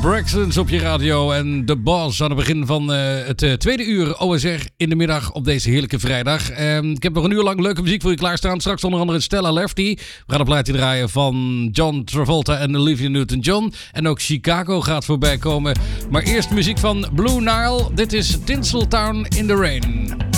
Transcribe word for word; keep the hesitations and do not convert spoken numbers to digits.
Braxtons op je radio en The Boss aan het begin van uh, het uh, tweede uur O S R in de middag op deze heerlijke vrijdag. Uh, ik heb nog een uur lang leuke muziek voor je klaarstaan. Straks onder andere Stella Lefty. We gaan een plaatje draaien van John Travolta en Olivia Newton-John. En ook Chicago gaat voorbij komen. Maar eerst muziek van Blue Nile. Dit is Tinseltown in the Rain.